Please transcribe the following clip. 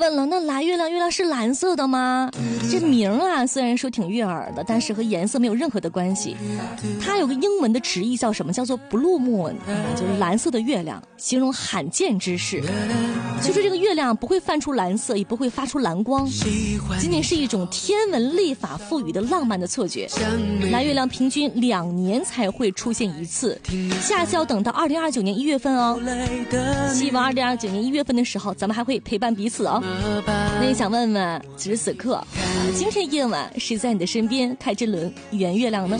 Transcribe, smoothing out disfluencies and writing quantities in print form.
问了，那蓝月亮，月亮是蓝色的吗？这名啊，虽然说挺悦耳的，但是和颜色没有任何的关系。它有个英文的直译叫什么？叫做 Blue Moon，就是蓝色的月亮，形容罕见之事。就说这个月亮不会泛出蓝色，也不会发出蓝光，仅仅是一种天文历法赋予的浪漫的错觉。蓝月亮平均2年才会出现一次，下次要等到2029年1月份哦。希望2029年1月份的时候，咱们还会陪伴彼此哦。那也想问问，此时此刻，今天夜晚谁在你的身边开这轮圆月亮呢？